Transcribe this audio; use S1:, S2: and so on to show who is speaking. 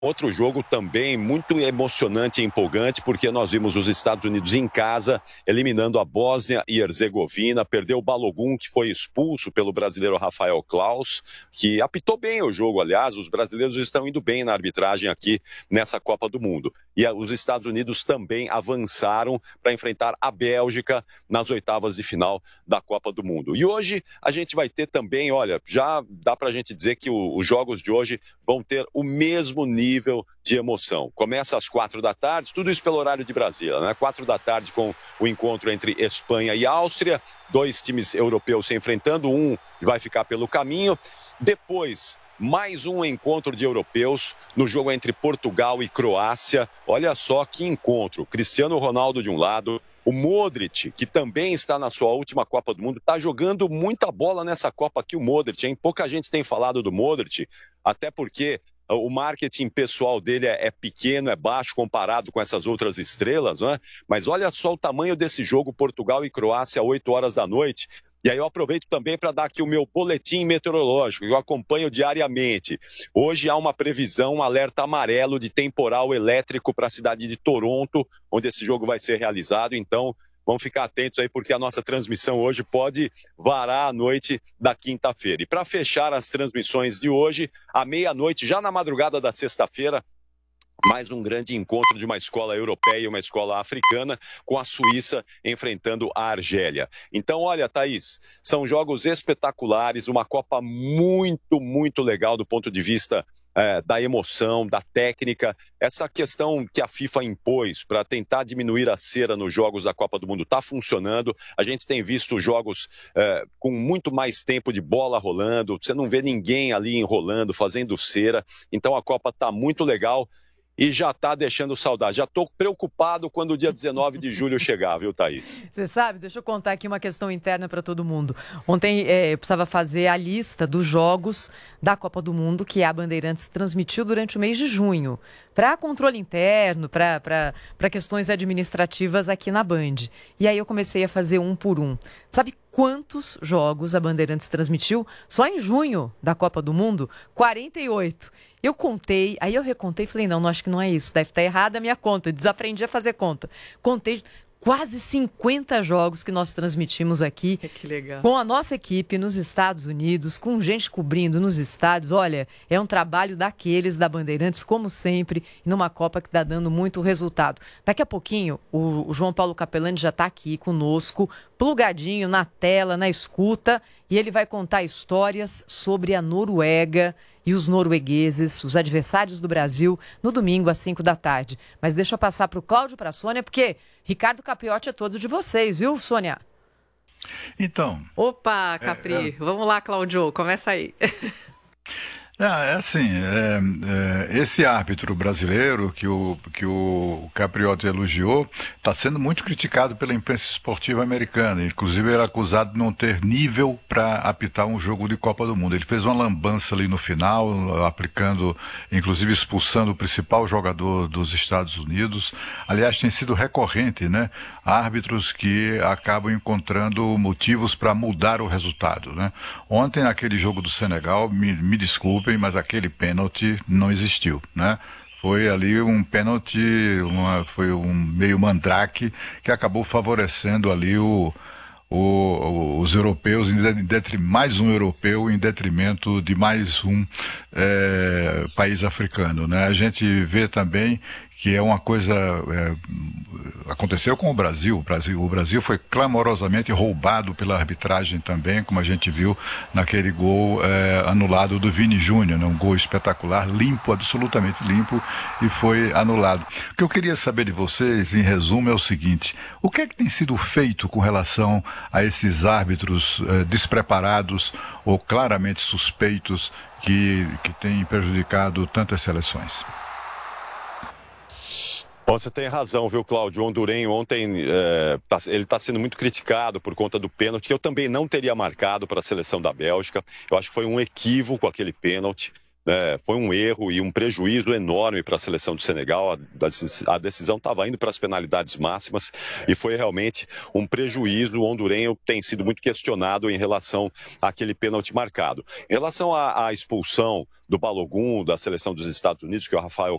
S1: Outro jogo também muito emocionante e empolgante, porque nós vimos os Estados Unidos em casa, eliminando a Bósnia e Herzegovina, perdeu o Balogun, que foi expulso pelo brasileiro Rafael Claus, que apitou bem o jogo, aliás, os brasileiros estão indo bem na arbitragem aqui nessa Copa do Mundo. E os Estados Unidos também avançaram para enfrentar a Bélgica nas oitavas de final da Copa do Mundo. E hoje a gente vai ter também, olha, já dá para a gente dizer que os jogos de hoje vão ter o mesmo nível de emoção. Começa às 4 da tarde, tudo isso pelo horário de Brasília, né? 4 da tarde com o encontro entre Espanha e Áustria, 2 times europeus se enfrentando, um vai ficar pelo caminho. Depois, mais um encontro de europeus no jogo entre Portugal e Croácia. Olha só que encontro. Cristiano Ronaldo de um lado, o Modric, que também está na sua última Copa do Mundo, está jogando muita bola nessa Copa aqui, o Modric, hein? Pouca gente tem falado do Modric, até porque o marketing pessoal dele é pequeno, é baixo comparado com essas outras estrelas, não é? Mas olha só o tamanho desse jogo, Portugal e Croácia, 8 horas da noite. E aí eu aproveito também para dar aqui o meu boletim meteorológico, que eu acompanho diariamente. Hoje há uma previsão, um alerta amarelo de temporal elétrico para a cidade de Toronto, onde esse jogo vai ser realizado. Então, vamos ficar atentos aí, porque a nossa transmissão hoje pode varar a noite da quinta-feira. E para fechar as transmissões de hoje, à meia-noite, já na madrugada da sexta-feira, mais um grande encontro de uma escola europeia e uma escola africana, com a Suíça enfrentando a Argélia. Então, olha, Thaís, são jogos espetaculares, uma Copa muito legal do ponto de vista da emoção, da técnica. Essa questão que a FIFA impôs para tentar diminuir a cera nos jogos da Copa do Mundo está funcionando. A gente tem visto jogos com muito mais tempo de bola rolando, você não vê ninguém ali enrolando, fazendo cera. Então, a Copa está muito legal. E já está deixando saudade. Já estou preocupado quando o dia 19 de julho chegar, viu, Thaís?
S2: Você sabe, deixa eu contar aqui uma questão interna para todo mundo. Ontem eu precisava fazer a lista dos jogos da Copa do Mundo que a Bandeirantes transmitiu durante o mês de junho, para controle interno, para questões administrativas aqui na Band. E aí eu comecei a fazer um por um. Sabe quantos jogos a Bandeirantes transmitiu só em junho da Copa do Mundo? 48. Eu contei, aí eu recontei e falei, não, acho que não é isso, deve estar errada a minha conta, desaprendi a fazer conta. Contei quase 50 jogos que nós transmitimos aqui.
S3: Que legal.
S2: Com a nossa equipe nos Estados Unidos, com gente cobrindo nos estádios. Olha, é um trabalho daqueles da Bandeirantes, como sempre, numa Copa que está dando muito resultado. Daqui a pouquinho, o João Paulo Capelani já está aqui conosco, plugadinho na tela, na escuta, e ele vai contar histórias sobre a Noruega e os noruegueses, os adversários do Brasil, no domingo às 5 da tarde. Mas deixa eu passar para o Cláudio e para a Sônia, porque Ricardo Capriotti é todo de vocês, viu, Sônia?
S4: Então...
S3: Opa, Capri, vamos lá, Cláudio, começa aí.
S4: Esse árbitro brasileiro que o Capriotti elogiou está sendo muito criticado pela imprensa esportiva americana. Inclusive, ele é acusado de não ter nível para apitar um jogo de Copa do Mundo. Ele fez uma lambança ali no final, aplicando, inclusive expulsando o principal jogador dos Estados Unidos. Aliás, tem sido recorrente, né? Árbitros que acabam encontrando motivos para mudar o resultado, né? Ontem, naquele jogo do Senegal, me desculpem, mas aquele pênalti não existiu, né? Foi ali um pênalti, foi um meio mandrake que acabou favorecendo ali os europeus, mais um europeu em detrimento de mais um país africano, né? A gente vê também que é uma coisa... aconteceu com o Brasil. O Brasil foi clamorosamente roubado pela arbitragem também, como a gente viu naquele gol anulado do Vini Júnior, né? Um gol espetacular, limpo, absolutamente limpo, e foi anulado. O que eu queria saber de vocês, em resumo, é o seguinte: o que é que tem sido feito com relação a esses árbitros despreparados ou claramente suspeitos que têm prejudicado tantas seleções?
S1: Você tem razão, viu, Cláudio? O Hondurenho ontem, ele está sendo muito criticado por conta do pênalti, que eu também não teria marcado para a seleção da Bélgica. Eu acho que foi um equívoco aquele pênalti. Foi um erro e um prejuízo enorme para a seleção do Senegal. A decisão estava indo para as penalidades máximas e foi realmente um prejuízo. O hondurenho tem sido muito questionado em relação àquele pênalti marcado. Em relação à expulsão do Balogun, da seleção dos Estados Unidos, que o Rafael